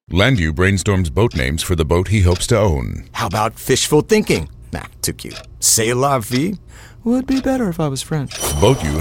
Landu brainstorms boat names for the boat he hopes to own. How about fishful thinking? Nah, too cute. C'est la vie? Would be better if I was French. Boat U